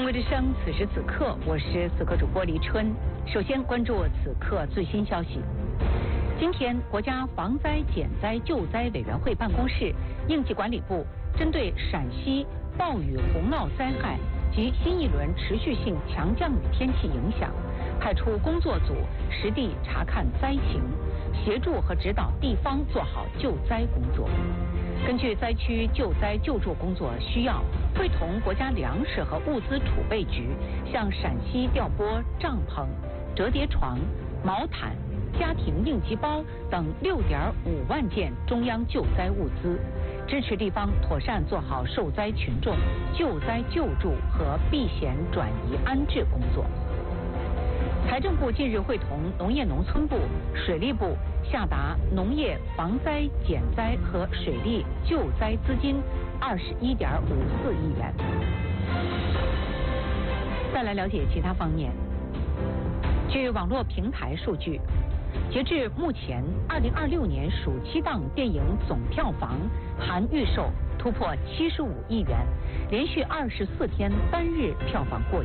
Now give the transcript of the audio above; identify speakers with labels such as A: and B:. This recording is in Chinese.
A: 国之声，此时此刻，我是此刻主播黎春。首先关注此刻最新消息。今天，国家防灾减灾救灾委员会办公室、应急管理部针对陕西暴雨洪涝灾害及新一轮持续性强降雨天气影响，派出工作组实地查看灾情，协助和指导地方做好救灾工作。根据灾区救灾救助工作需要，会同国家粮食和物资储备局向陕西调拨帐篷、折叠床、毛毯、家庭应急包等6.5万件中央救灾物资，支持地方妥善做好受灾群众救灾救助和避险转移安置工作。财政部近日会同农业农村部、水利部下达农业防灾减灾和水利救灾资金21.54亿元。再来了解其他方面。据网络平台数据，截至目前，2026年暑期档电影总票房含预售突破75亿元，连续24天单日票房过